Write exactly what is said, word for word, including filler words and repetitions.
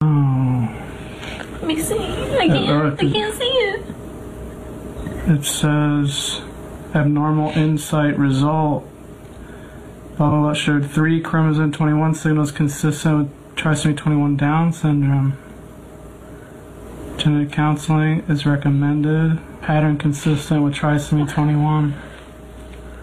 Oh. Let me see. I can't. I can't see it. It says abnormal insight result. Blah blah blah showed three chromosome twenty-one signals consistent with trisomy twenty-one Down syndrome. Genetic counseling is recommended. Pattern consistent with trisomy twenty-one.